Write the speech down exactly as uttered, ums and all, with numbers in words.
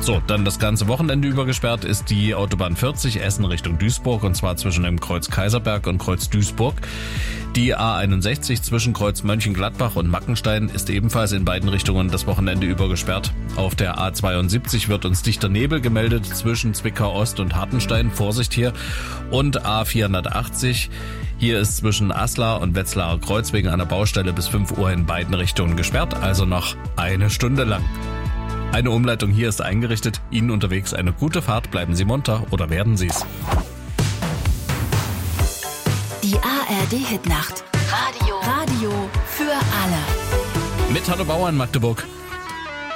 So, dann das ganze Wochenende über gesperrt ist die Autobahn vierzig Essen Richtung Duisburg, und zwar zwischen dem Kreuz Kaiserberg und Kreuz Duisburg. Die A einundsechzig zwischen Kreuz Mönchengladbach und Mackenstein ist ebenfalls in beiden Richtungen das Wochenende über gesperrt. Auf der A zweiundsiebzig wird uns dichter Nebel gemeldet zwischen Zwickau Ost und Hartenstein, Vorsicht hier. Und A vierhundertachtzig, hier ist zwischen Aslar und Wetzlarer Kreuz wegen einer Baustelle bis fünf Uhr in beiden Richtungen gesperrt, also noch eine Stunde lang. Eine Umleitung hier ist eingerichtet. Ihnen unterwegs eine gute Fahrt, bleiben Sie munter oder werden Sie's. Die A R D-Hitnacht. Radio. Radio für alle. Mit Hallo Bauer in Magdeburg.